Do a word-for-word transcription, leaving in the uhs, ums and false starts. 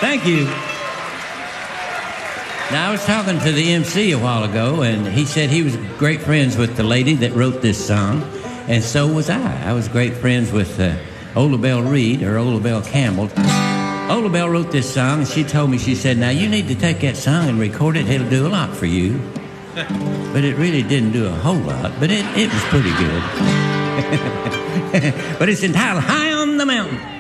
Thank you. Now, I was talking to the M C a while ago, and he said he was great friends with the lady that wrote this song, and so was I. I was great friends with uh, Ola Belle Reed, or Ola Belle Campbell. Ola Belle wrote this song, and she told me, she said, now, you need to take that song and record it. It'll do a lot for you. But it really didn't do a whole lot, but it, it was pretty good. But it's entitled High on the Mountain.